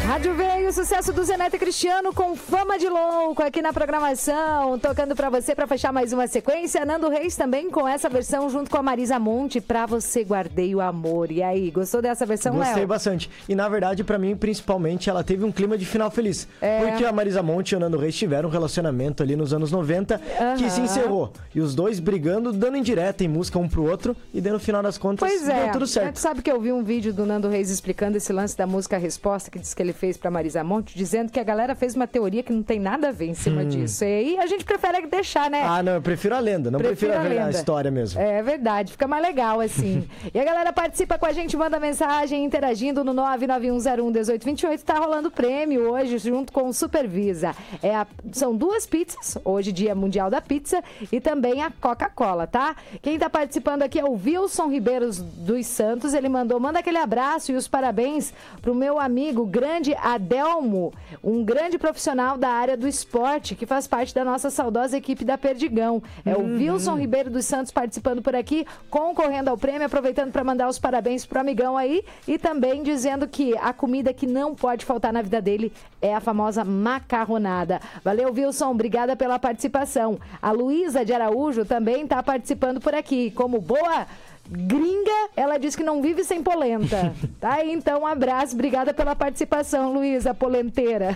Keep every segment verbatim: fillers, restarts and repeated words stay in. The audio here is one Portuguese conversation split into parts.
Rádio Veio, sucesso do Zeneto e Cristiano com Fama de Louco aqui na programação, tocando pra você pra fechar mais uma sequência. Nando Reis também com essa versão junto com a Marisa Monte, Pra Você Guardei o Amor. E aí, gostou dessa versão, Léo? Gostei bastante. E na verdade, pra mim, principalmente, ela teve um clima de final feliz. É. Porque a Marisa Monte e o Nando Reis tiveram um relacionamento ali nos anos noventa Aham. que se encerrou. E os dois brigando, dando indireta em música um pro outro. E daí, no final das contas, Pois é, deu tudo certo. Tu sabe que eu vi um vídeo do Nando Reis explicando esse lance da música Resposta, que diz que ele fez pra Marisa Monte, dizendo que a galera fez uma teoria que não tem nada a ver em cima Hum. disso. E aí a gente prefere deixar, né? Ah, não, eu prefiro a lenda, não prefiro, Prefiro a, a ver- a lenda. história mesmo. É verdade, fica mais legal assim. E a galera participa com a gente, manda mensagem interagindo no nove nove um zero um um oito dois oito. Tá rolando prêmio hoje junto com o Supervisa. É a- são duas pizzas, hoje dia mundial da pizza, e também a Coca-Cola, tá? Quem tá participando aqui é o Wilson Ribeiro dos Santos. Ele mandou, manda aquele abraço e os parabéns pro meu amigo grande Adelmo, um grande profissional da área do esporte, que faz parte da nossa saudosa equipe da Perdigão. É o Wilson Ribeiro dos Santos participando por aqui, concorrendo ao prêmio, aproveitando para mandar os parabéns pro amigão aí e também dizendo que a comida que não pode faltar na vida dele é a famosa macarronada. Valeu, Wilson, obrigada pela participação. A Luísa de Araújo também está participando por aqui, como boa gringa, ela diz que não vive sem polenta. Tá aí, então, um abraço. Obrigada pela participação, Luísa, polenteira.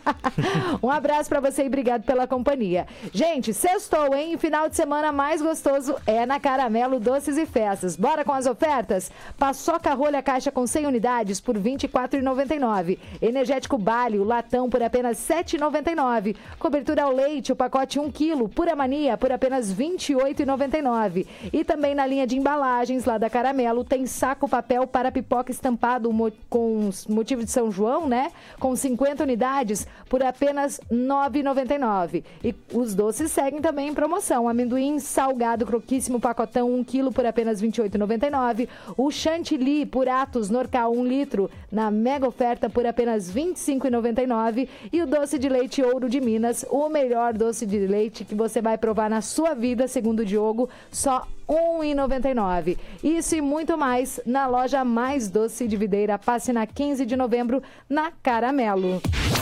Um abraço pra você e obrigado pela companhia. Gente, sextou, hein? Final de semana mais gostoso é na Caramelo Doces e Festas. Bora com as ofertas? Paçoca rolha caixa com cem unidades por vinte e quatro reais e noventa e nove centavos. Energético Bali, o latão por apenas sete reais e noventa e nove centavos. Cobertura ao leite, o pacote um quilo, Pura Mania, por apenas vinte e oito reais e noventa e nove centavos. E também na linha de embalagem lá da Caramelo, tem saco papel para pipoca estampado mo- com motivo de São João, né? Com cinquenta unidades por apenas nove reais e noventa e nove centavos. E os doces seguem também em promoção. Amendoim salgado croquíssimo pacotão um quilo por apenas vinte e oito reais e noventa e nove centavos. O chantilly por Atos Norcal um litro na mega oferta por apenas vinte e cinco reais e noventa e nove centavos. E o doce de leite Ouro de Minas, o melhor doce de leite que você vai provar na sua vida, segundo o Diogo, só um real e noventa e nove centavos. Isso e muito mais na loja mais doce de Videira. Passe na quinze de novembro na Caramelo.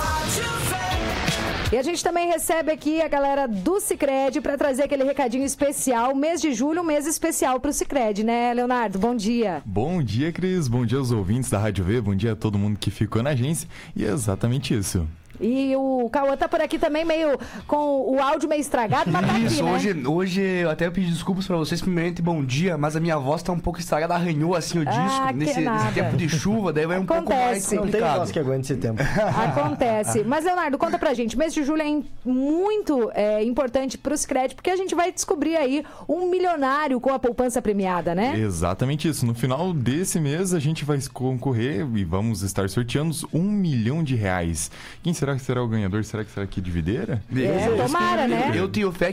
E a gente também recebe aqui a galera do Sicredi para trazer aquele recadinho especial. Mês de julho, um mês especial para o Sicredi, né, Leonardo? Bom dia. Bom dia, Cris. Bom dia aos ouvintes da Rádio V. Bom dia a todo mundo que ficou na agência. E é exatamente isso. E o Cauã tá por aqui também meio com o áudio meio estragado, mas tá Isso, aqui, né? hoje, hoje eu até pedi desculpas pra vocês, primeiramente bom dia, mas a minha voz tá um pouco estragada, arranhou assim o disco, Ah, que nesse, nada. nesse tempo de chuva, daí vai um pouco mais Acontece. Não tem complicado. voz que aguente esse tempo. Acontece. Mas, Leonardo, conta pra gente. Mês de julho é im- muito é, importante pro Sicredi, porque a gente vai descobrir aí um milionário com a poupança premiada, né? Exatamente isso. No final desse mês, a gente vai concorrer e vamos estar sorteando um milhão de reais. Quem será que será o ganhador? Será que será aqui de Videira? É, tomara, né? Eu tenho fé